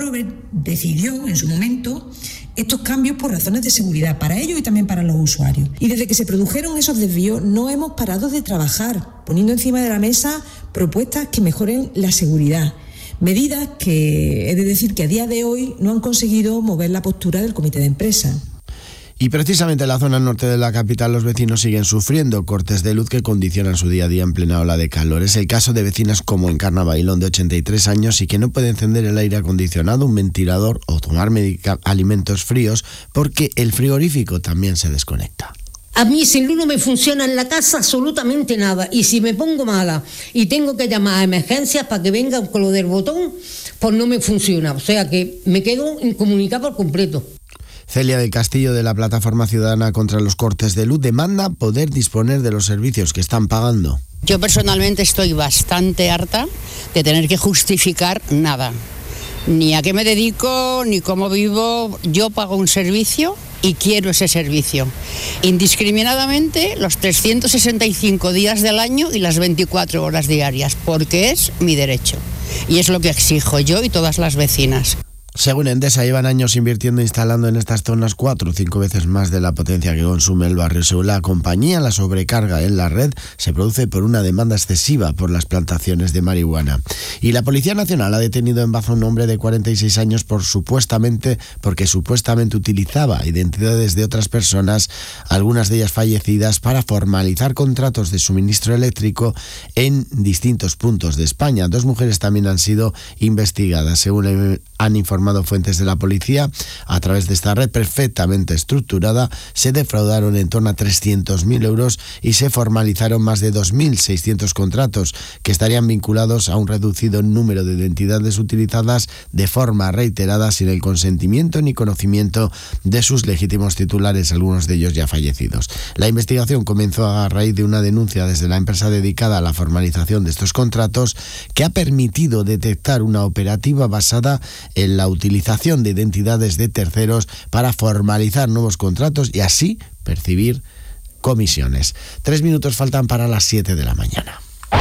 Robert decidió en su momento estos cambios por razones de seguridad para ellos y también para los usuarios. Y desde que se produjeron esos desvíos no hemos parado de trabajar, poniendo encima de la mesa propuestas que mejoren la seguridad. Medidas que he de decir que a día de hoy no han conseguido mover la postura del comité de empresa. Y precisamente en la zona norte de la capital los vecinos siguen sufriendo cortes de luz que condicionan su día a día en plena ola de calor. Es el caso de vecinas como Encarna Bailón, de 83 años, y que no puede encender el aire acondicionado, un ventilador o tomar alimentos fríos porque el frigorífico también se desconecta. A mí sin luz no me funciona en la casa absolutamente nada, y si me pongo mala y tengo que llamar a emergencias para que vengan con lo del botón, pues no me funciona, o sea que me quedo incomunicada por completo. Celia del Castillo, de la Plataforma Ciudadana contra los Cortes de Luz, demanda poder disponer de los servicios que están pagando. Yo personalmente estoy bastante harta de tener que justificar nada. Ni a qué me dedico, ni cómo vivo. Yo pago un servicio y quiero ese servicio. Indiscriminadamente los 365 días del año y las 24 horas diarias, porque es mi derecho. Y es lo que exijo yo y todas las vecinas. Según Endesa, llevan años invirtiendo e instalando en estas zonas 4 o 5 veces más de la potencia que consume el barrio. Según la compañía, la sobrecarga en la red se produce por una demanda excesiva por las plantaciones de marihuana. Y la Policía Nacional ha detenido en Baza a un hombre de 46 años porque supuestamente utilizaba identidades de otras personas, algunas de ellas fallecidas, para formalizar contratos de suministro eléctrico en distintos puntos de España. 2 mujeres también han sido investigadas, según han informado fuentes de la policía. A través de esta red perfectamente estructurada se defraudaron en torno a 300.000 euros y se formalizaron más de 2.600 contratos que estarían vinculados a un reducido número de identidades utilizadas de forma reiterada sin el consentimiento ni conocimiento de sus legítimos titulares, algunos de ellos ya fallecidos. La investigación comenzó a raíz de una denuncia desde la empresa dedicada a la formalización de estos contratos, que ha permitido detectar una operativa basada en la utilización de identidades de terceros para formalizar nuevos contratos y así percibir comisiones. 3 minutos faltan para las 7 de la mañana.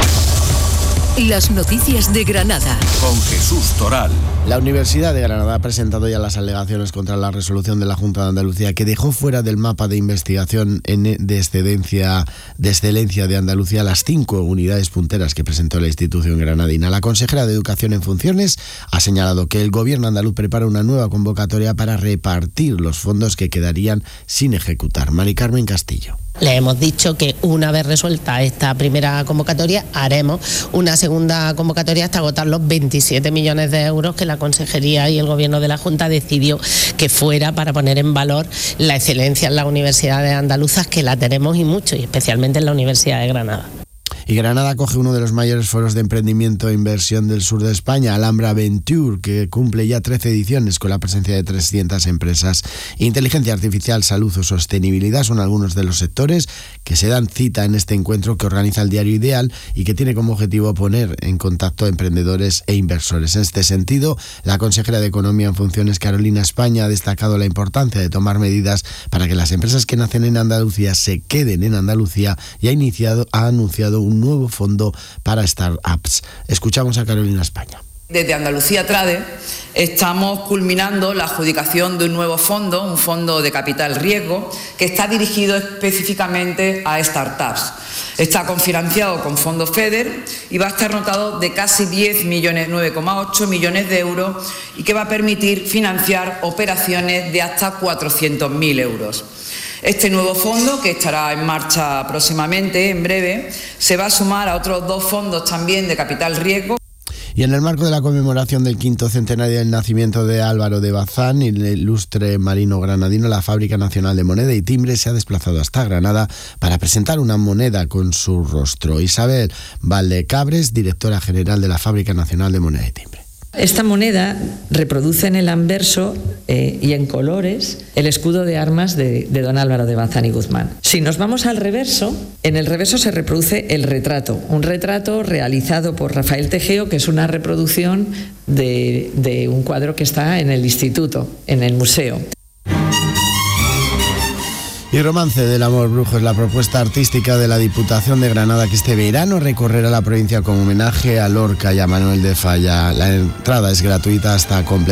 Las noticias de Granada. Con Jesús Toral. La Universidad de Granada ha presentado ya las alegaciones contra la resolución de la Junta de Andalucía que dejó fuera del mapa de investigación de excelencia de Andalucía las 5 unidades punteras que presentó la institución granadina. La consejera de Educación en funciones ha señalado que el gobierno andaluz prepara una nueva convocatoria para repartir los fondos que quedarían sin ejecutar. Mari Carmen Castillo. Le hemos dicho que una vez resuelta esta primera convocatoria haremos una segunda convocatoria hasta agotar los 27 millones de euros que la Consejería y el Gobierno de la Junta decidió que fuera para poner en valor la excelencia en las universidades andaluzas, que la tenemos y mucho, y especialmente en la Universidad de Granada. Y Granada acoge uno de los mayores foros de emprendimiento e inversión del sur de España, Alhambra Venture, que cumple ya 13 ediciones con la presencia de 300 empresas. Inteligencia artificial, salud o sostenibilidad son algunos de los sectores que se dan cita en este encuentro que organiza el diario Ideal y que tiene como objetivo poner en contacto a emprendedores e inversores. En este sentido, la consejera de Economía en funciones, Carolina España, ha destacado la importancia de tomar medidas para que las empresas que nacen en Andalucía se queden en Andalucía y ha anunciado un nuevo fondo para startups. Escuchamos a Carolina España. Desde Andalucía Trade estamos culminando la adjudicación de un nuevo fondo, un fondo de capital riesgo, que está dirigido específicamente a startups. Está cofinanciado con fondos FEDER y va a estar dotado de casi 9,8 millones de euros, y que va a permitir financiar operaciones de hasta 400.000 euros. Este nuevo fondo, que estará en marcha próximamente, en breve, se va a sumar a otros 2 fondos también de capital riesgo. Y en el marco de la conmemoración del 5º centenario del nacimiento de Álvaro de Bazán, el ilustre marino granadino, la Fábrica Nacional de Moneda y Timbre se ha desplazado hasta Granada para presentar una moneda con su rostro. Isabel Valdecabres, directora general de la Fábrica Nacional de Moneda y Timbre. Esta moneda reproduce en el anverso y en colores el escudo de armas de don Álvaro de Bazán y Guzmán. Si nos vamos al reverso, en el reverso se reproduce el retrato, un retrato realizado por Rafael Tejeo, que es una reproducción de un cuadro que está en el instituto, en el museo. Y Romance del Amor Brujo es la propuesta artística de la Diputación de Granada, que este verano recorrerá la provincia como homenaje a Lorca y a Manuel de Falla. La entrada es gratuita hasta completar